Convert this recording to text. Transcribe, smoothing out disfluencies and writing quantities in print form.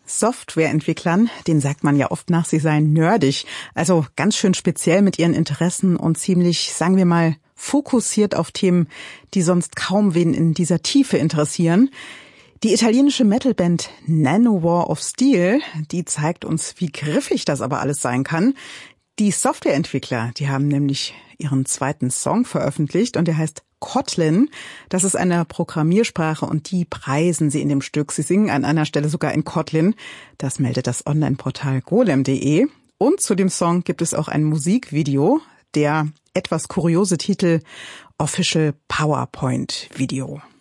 Softwareentwicklern, denen sagt man ja oft nach, sie seien nerdig, also ganz schön speziell mit ihren Interessen und ziemlich, sagen wir mal, fokussiert auf Themen, die sonst kaum wen in dieser Tiefe interessieren. Die italienische Metalband Nanowar of Steel, die zeigt uns, wie griffig das aber alles sein kann. Die Softwareentwickler, die haben nämlich ihren zweiten Song veröffentlicht und der heißt Kotlin. Das ist eine Programmiersprache und die preisen sie in dem Stück. Sie singen an einer Stelle sogar in Kotlin. Das meldet das Online-Portal golem.de. Und zu dem Song gibt es auch ein Musikvideo, der etwas kuriose Titel Official PowerPoint Video.